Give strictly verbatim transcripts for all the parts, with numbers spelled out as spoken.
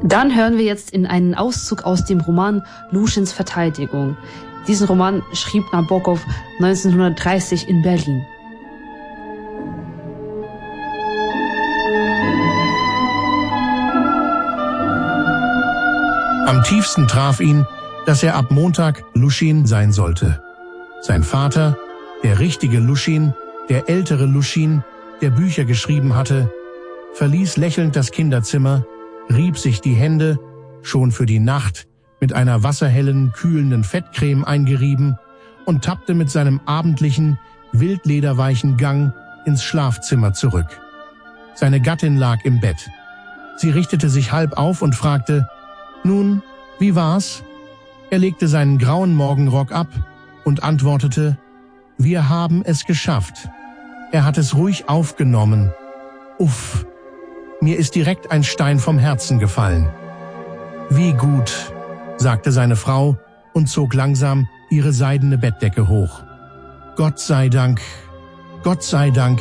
Dann hören wir jetzt in einen Auszug aus dem Roman Luschins Verteidigung. Diesen Roman schrieb Nabokov neunzehnhundertdreißig in Berlin. Am tiefsten traf ihn, dass er ab Montag Luschin sein sollte. Sein Vater, der richtige Luschin, der ältere Luschin, der Bücher geschrieben hatte, verließ lächelnd das Kinderzimmer, rieb sich die Hände, schon für die Nacht, mit einer wasserhellen, kühlenden Fettcreme eingerieben und tappte mit seinem abendlichen, wildlederweichen Gang ins Schlafzimmer zurück. Seine Gattin lag im Bett. Sie richtete sich halb auf und fragte: »Nun, wie war's?« Er legte seinen grauen Morgenrock ab und antwortete: »Wir haben es geschafft.« Er hat es ruhig aufgenommen. Uff, mir ist direkt ein Stein vom Herzen gefallen. »Wie gut«, sagte seine Frau und zog langsam ihre seidene Bettdecke hoch. »Gott sei Dank, Gott sei Dank.«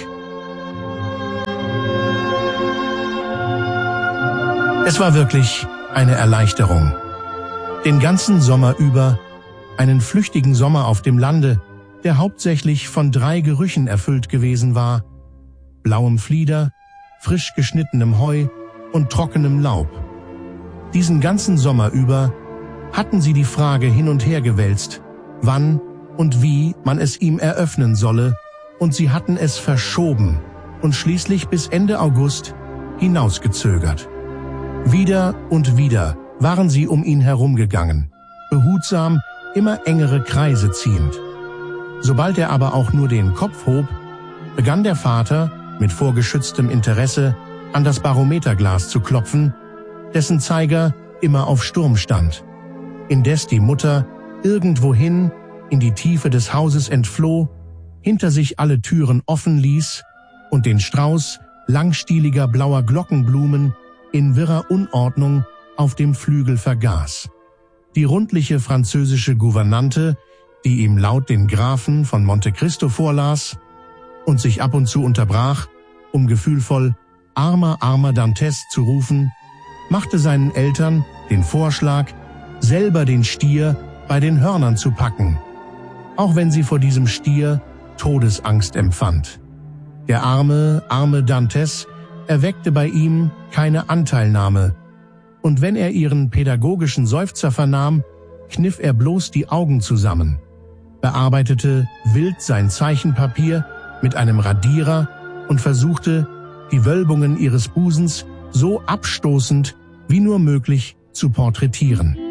Es war wirklich eine Erleichterung. Den ganzen Sommer über, einen flüchtigen Sommer auf dem Lande, der hauptsächlich von drei Gerüchen erfüllt gewesen war: blauem Flieder, frisch geschnittenem Heu und trockenem Laub. Diesen ganzen Sommer über hatten sie die Frage hin und her gewälzt, wann und wie man es ihm eröffnen solle, und sie hatten es verschoben und schließlich bis Ende August hinausgezögert. Wieder und wieder waren sie um ihn herumgegangen, behutsam, immer engere Kreise ziehend. Sobald er aber auch nur den Kopf hob, begann der Vater mit vorgeschütztem Interesse an das Barometerglas zu klopfen, dessen Zeiger immer auf Sturm stand, indes die Mutter irgendwohin in die Tiefe des Hauses entfloh, hinter sich alle Türen offen ließ und den Strauß langstieliger blauer Glockenblumen in wirrer Unordnung auf dem Flügel vergaß. Die rundliche französische Gouvernante, die ihm laut den Grafen von Monte Cristo vorlas und sich ab und zu unterbrach, um gefühlvoll »Armer, armer Dantes« zu rufen, machte seinen Eltern den Vorschlag, selber den Stier bei den Hörnern zu packen, auch wenn sie vor diesem Stier Todesangst empfand. Der arme, arme Dantes erweckte bei ihm keine Anteilnahme, und wenn er ihren pädagogischen Seufzer vernahm, kniff er bloß die Augen zusammen, bearbeitete wild sein Zeichenpapier mit einem Radierer und versuchte, die Wölbungen ihres Busens so abstoßend wie nur möglich zu porträtieren.